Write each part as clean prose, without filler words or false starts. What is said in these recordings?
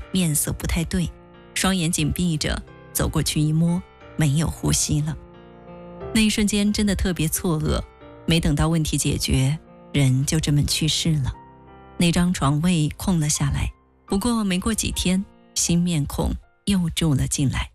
面色不太对，双眼紧闭着，走过去一摸，没有呼吸了。那一瞬间真的特别错愕，没等到问题解决，人就这么去世了。那张床位空了下来，不过没过几天，新面孔又住了进来。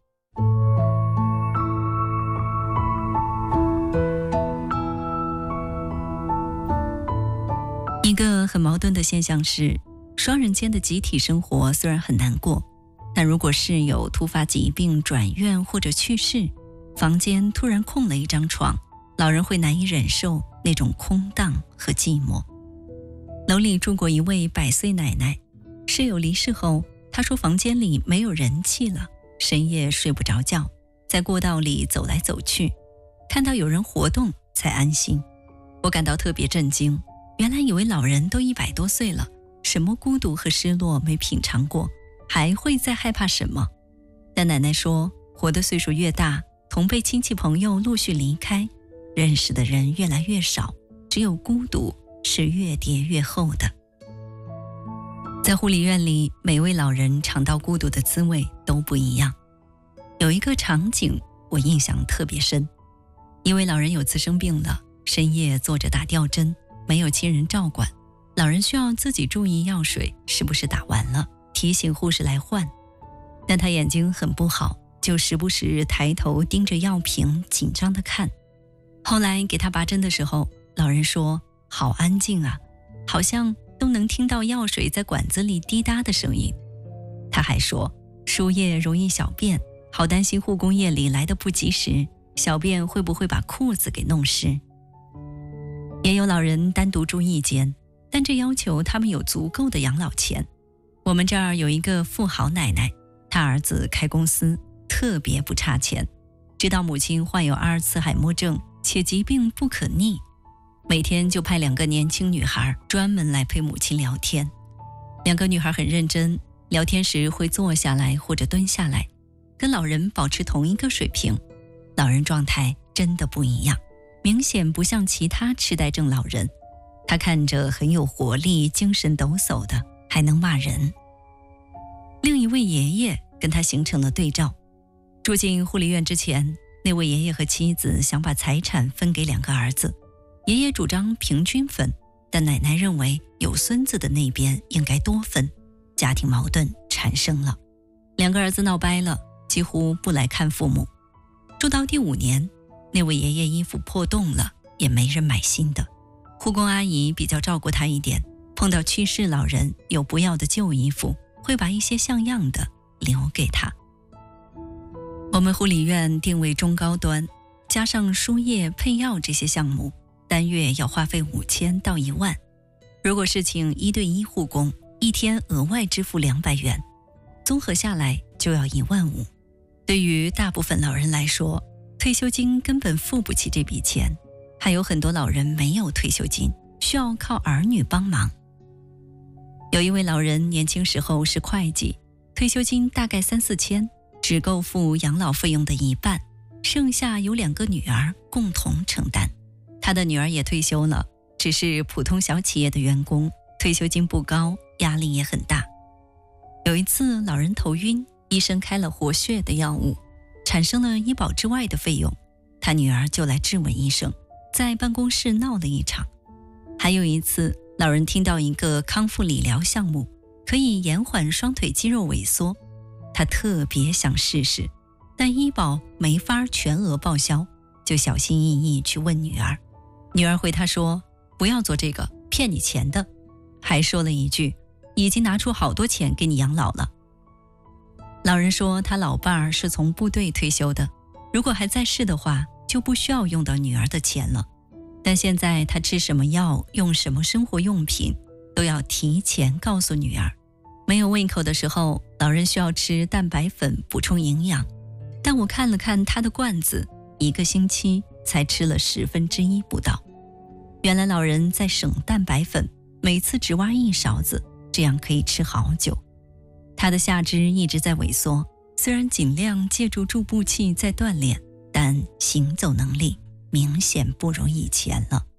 一个很矛盾的现象是，双人间的集体生活虽然很难过，但如果室友突发疾病转院或者去世，房间突然空了一张床，老人会难以忍受那种空荡和寂寞。楼里住过一位100岁奶奶，室友离世后，她说房间里没有人气了，深夜睡不着觉，在过道里走来走去，看到有人活动才安心。我感到特别震惊，原来以为老人都100多岁了，什么孤独和失落没品尝过，还会再害怕什么？但奶奶说，活的岁数越大，同辈亲戚朋友陆续离开，认识的人越来越少，只有孤独是越叠越厚的。在护理院里，每位老人尝到孤独的滋味都不一样。有一个场景我印象特别深，一位老人有次生病了，深夜坐着打吊针，没有亲人照管，老人需要自己注意药水是不是打完了，提醒护士来换。但他眼睛很不好，就时不时抬头盯着药瓶，紧张地看。后来给他拔针的时候，老人说，好安静啊，好像都能听到药水在管子里滴答的声音。他还说，输液容易小便，好担心护工夜里来得不及时，小便会不会把裤子给弄湿。也有老人单独住一间，但这要求他们有足够的养老钱。我们这儿有一个富豪奶奶，她儿子开公司，特别不差钱，知道母亲患有阿尔茨海默症，且疾病不可逆，每天就派2个年轻女孩专门来陪母亲聊天。2个女孩很认真，聊天时会坐下来或者蹲下来，跟老人保持同一个水平。老人状态真的不一样，明显不像其他痴呆症老人，他看着很有活力，精神抖擞的，还能骂人。另一位爷爷跟他形成了对照。住进护理院之前，那位爷爷和妻子想把财产分给2个儿子，爷爷主张平均分，但奶奶认为有孙子的那边应该多分，家庭矛盾产生了。2个儿子闹掰了，几乎不来看父母。住到第5年，那位爷爷衣服破洞了，也没人买新的。护工阿姨比较照顾他一点，碰到去世老人有不要的旧衣服，会把一些像样的留给他。我们护理院定位中高端，加上输液配药这些项目，单月要花费5000到1万。如果是请1对1护工，一天额外支付200元，综合下来就要1万5。对于大部分老人来说，退休金根本付不起这笔钱，还有很多老人没有退休金，需要靠儿女帮忙。有一位老人年轻时候是会计，退休金大概3、4千，只够付养老费用的一半，剩下有2个女儿共同承担。他的女儿也退休了，只是普通小企业的员工，退休金不高，压力也很大。有一次老人头晕，医生开了活血的药物，产生了医保之外的费用，他女儿就来质问医生，在办公室闹了一场。还有一次，老人听到一个康复理疗项目可以延缓双腿肌肉萎缩，他特别想试试，但医保没法全额报销，就小心翼翼去问女儿。女儿回他说，不要做这个，骗你钱的，还说了一句，已经拿出好多钱给你养老了。老人说他老伴儿是从部队退休的，如果还在世的话，就不需要用到女儿的钱了。但现在他吃什么药，用什么生活用品，都要提前告诉女儿。没有胃口的时候，老人需要吃蛋白粉补充营养，但我看了看他的罐子，1个星期才吃了1/10不到。原来老人在省蛋白粉，每次只挖1勺子，这样可以吃好久。他的下肢一直在萎缩，虽然尽量借助助步器在锻炼，但行走能力明显不如以前了。